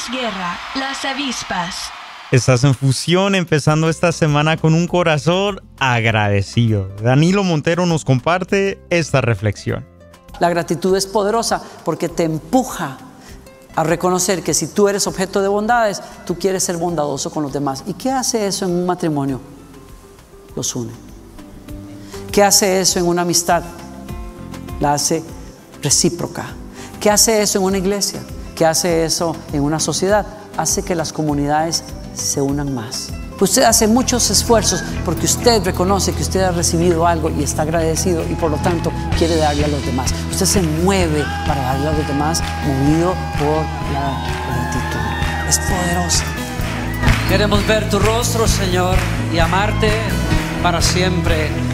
Guerra, Las Avispas. Estás en Fusión, empezando esta semana con un corazón agradecido. Danilo Montero nos comparte esta reflexión. La gratitud es poderosa porque te empuja a reconocer que si tú eres objeto de bondades, tú quieres ser bondadoso con los demás. ¿Y qué hace eso en un matrimonio? Los une. ¿Qué hace eso en una amistad? La hace recíproca. ¿Qué hace eso en una iglesia? ¿Qué hace eso en una sociedad? Hace que las comunidades se unan más. Usted hace muchos esfuerzos porque usted reconoce que usted ha recibido algo y está agradecido y por lo tanto quiere darle a los demás. Usted se mueve para darle a los demás movido por la gratitud. Es poderosa. Queremos ver tu rostro, Señor, y amarte para siempre.